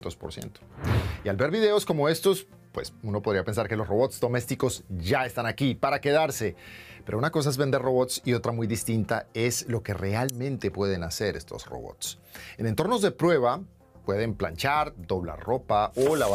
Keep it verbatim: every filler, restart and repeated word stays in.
dos por ciento. Y al ver videos como estos, pues uno podría pensar que los robots domésticos ya están aquí para quedarse. Pero una cosa es vender robots y otra muy distinta es lo que realmente pueden hacer estos robots. En entornos de prueba pueden planchar, doblar ropa o lavar